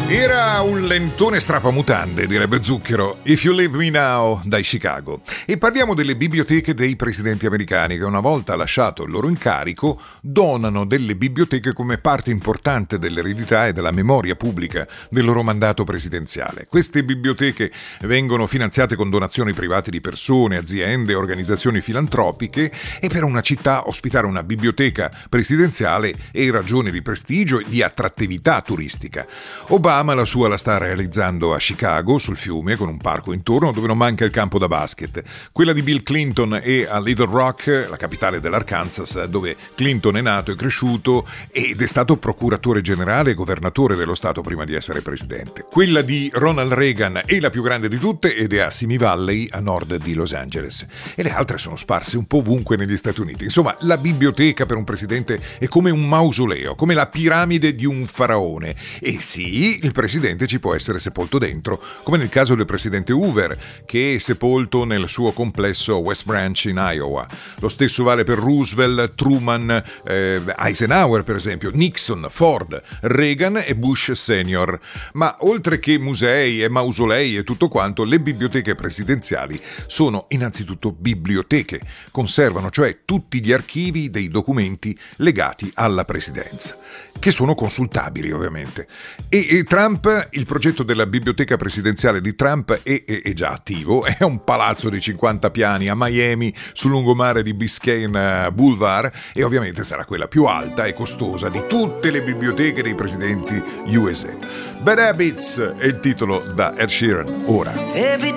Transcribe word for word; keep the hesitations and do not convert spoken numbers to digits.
Era un lentone strapamutande, direbbe Zucchero, If You Leave Me Now, dai Chicago. E parliamo delle biblioteche dei presidenti americani che, una volta lasciato il loro incarico, donano delle biblioteche come parte importante dell'eredità e della memoria pubblica del loro mandato presidenziale. Queste biblioteche vengono finanziate con donazioni private di persone, aziende e organizzazioni filantropiche, e per una città ospitare una biblioteca presidenziale è ragione di prestigio e di attrattività turistica. Obama la sua la sta realizzando a Chicago, sul fiume, con un parco intorno dove non manca il campo da basket. Quella di Bill Clinton è a Little Rock, la capitale dell'Arkansas, dove Clinton è nato e cresciuto ed è stato procuratore generale e governatore dello stato prima di essere presidente. Quella di Ronald Reagan è la più grande di tutte ed è a Simi Valley, a nord di Los Angeles. E le altre sono sparse un po' ovunque negli Stati Uniti. Insomma, la biblioteca per un presidente è come un mausoleo, come la piramide di un faraone. E sì, il presidente ci può essere sepolto dentro, come nel caso del presidente Hoover, che è sepolto nel suo complesso West Branch in Iowa. Lo stesso vale per Roosevelt, Truman, eh, Eisenhower per esempio, Nixon, Ford, Reagan e Bush senior. Ma oltre che musei e mausolei e tutto quanto, le biblioteche presidenziali sono innanzitutto biblioteche, conservano cioè tutti gli archivi dei documenti legati alla presidenza, che sono consultabili ovviamente. E, e Trump, il progetto della biblioteca presidenziale di Trump è, è, è già attivo, è un palazzo di cinquanta piani a Miami sul lungomare di Biscayne Boulevard e ovviamente sarà quella più alta e costosa di tutte le biblioteche dei presidenti U S A. Bad Habits è il titolo da Ed Sheeran, ora.